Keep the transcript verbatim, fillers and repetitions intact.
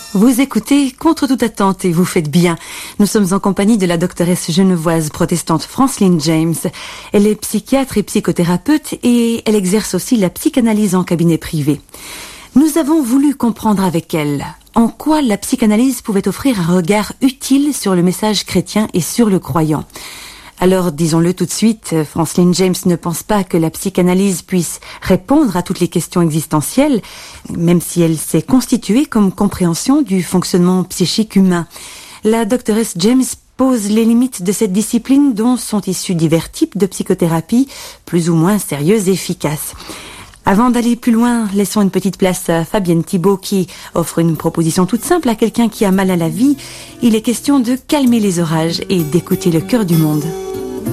Vous écoutez Contre toute attente et vous faites bien. Nous sommes en compagnie de la doctoresse genevoise protestante Francelyn James. Elle est psychiatre et psychothérapeute et elle exerce aussi la psychanalyse en cabinet privé. Nous avons voulu comprendre avec elle en quoi la psychanalyse pouvait offrir un regard utile sur le message chrétien et sur le croyant. Alors, disons-le tout de suite, Francelyn James ne pense pas que la psychanalyse puisse répondre à toutes les questions existentielles, même si elle s'est constituée comme compréhension du fonctionnement psychique humain. La doctoresse James pose les limites de cette discipline dont sont issus divers types de psychothérapie, plus ou moins sérieuses et efficaces. Avant d'aller plus loin, laissons une petite place à Fabienne Thibault qui offre une proposition toute simple à quelqu'un qui a mal à la vie. Il est question de calmer les orages et d'écouter le cœur du monde.